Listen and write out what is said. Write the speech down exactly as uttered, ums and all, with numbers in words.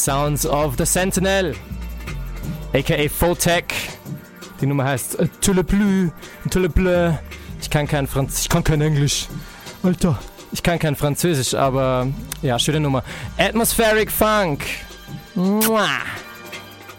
Sounds of the Sentinel, aka Photek. Die Nummer heißt äh, Tout le plus, tout le bleu. Ich kann kein Franz, ich kann kein Englisch. Alter, ich kann kein Französisch, aber ja, schöne Nummer. Atmospheric Funk. Mua.